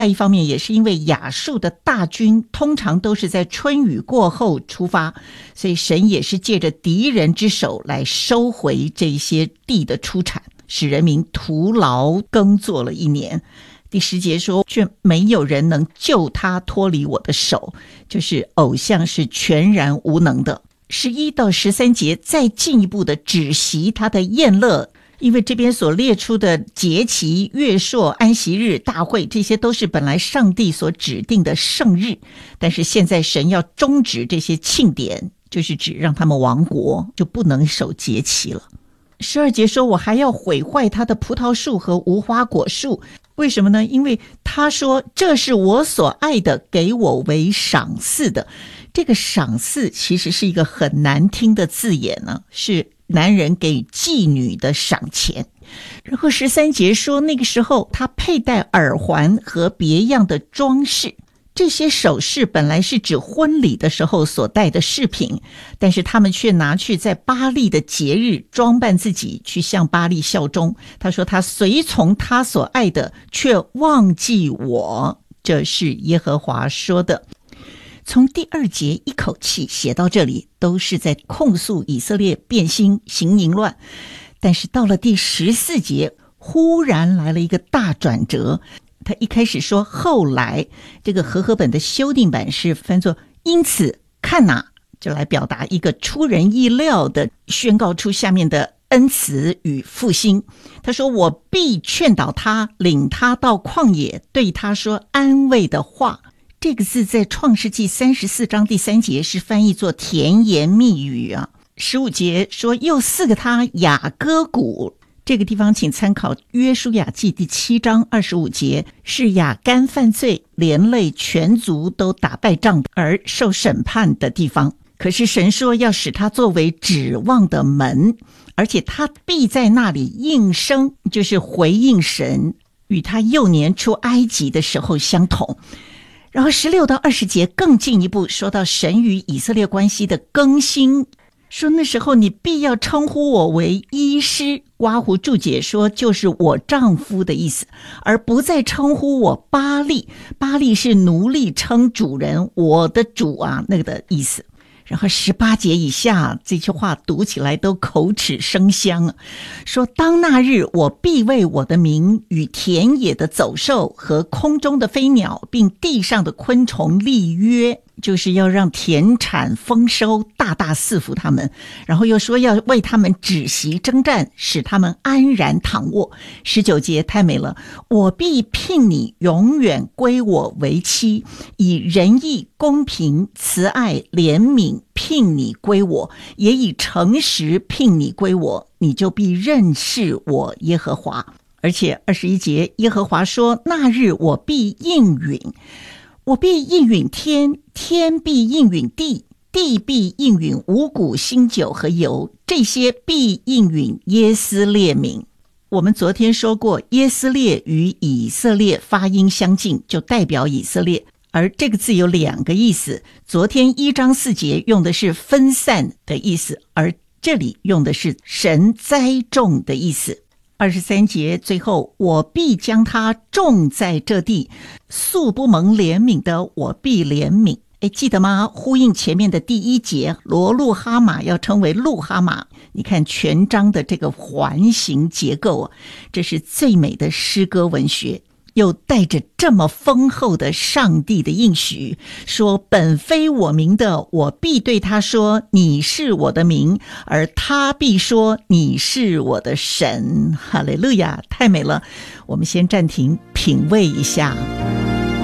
一方面也是因为亚述的大军通常都是在春雨过后出发，所以神也是借着敌人之手来收回这些地的出产，使人民徒劳耕作了1年。第10节说，却没有人能救他脱离我的手，就是偶像是全然无能的。11到13节再进一步的指析他的宴乐，因为这边所列出的节期、月朔、安息日、大会，这些都是本来上帝所指定的圣日，但是现在神要终止这些庆典，就是指让他们亡国，就不能守节期了。12节说，我还要毁坏他的葡萄树和无花果树。为什么呢？因为他说这是我所爱的，给我为赏赐的。这个赏赐其实是一个很难听的字眼呢，是男人给妓女的赏钱。然后13节说，那个时候他佩戴耳环和别样的装饰。这些首饰本来是指婚礼的时候所戴的饰品，但是他们却拿去在巴力的节日装扮自己，去向巴力效忠。他说他随从他所爱的，却忘记我，这是耶和华说的。从第2节一口气写到这里，都是在控诉以色列变心行淫乱，但是到了第14节，忽然来了一个大转折。他一开始说后来，这个和合本的修订版是翻作因此看哪，就来表达一个出人意料的宣告出下面的恩慈与复兴。他说，我必劝导他，领他到旷野，对他说安慰的话。这个字在创世纪34章第3节是翻译作甜言蜜语啊。15节说，又赐给他雅歌谷。这个地方请参考约书亚记第7章25节，是亚干犯罪，连累全族都打败仗而受审判的地方。可是神说要使他作为指望的门，而且他必在那里应声，就是回应神，与他幼年出埃及的时候相同。然后16到20节更进一步说到神与以色列关系的更新，说那时候你必要称呼我为医师，刮胡注解说就是我丈夫的意思，而不再称呼我巴力。巴力是奴隶称主人我的主啊，那个的意思。然后18节以下这句话读起来都口齿生香啊，说当那日我必为我的名与田野的走兽和空中的飞鸟并地上的昆虫立约，就是要让田产丰收，大大赐福他们。然后又说要为他们止息征战，使他们安然躺卧。19节太美了，我必聘你永远归我为妻，以仁义公平慈爱怜悯聘你归我，也以诚实聘你归我，你就必认识我耶和华。而且21节耶和华说，那日我必应允，我必应允天，天必应允地，地必应允五谷新酒和油，这些必应允耶斯列民。我们昨天说过，耶斯列与以色列发音相近，就代表以色列。而这个字有2个意思，昨天1章4节用的是分散的意思，而这里用的是神栽种的意思。23节最后，我必将它种在这地，素不蒙怜悯的我必怜悯。记得吗？呼应前面的第1节，罗路哈马要称为路哈马。你看全章的这个环形结构，这是最美的诗歌文学，又带着这么丰厚的上帝的应许，说本非我名的，我必对他说你是我的名，而他必说你是我的神。哈利路亚，太美了。我们先暂停品味一下。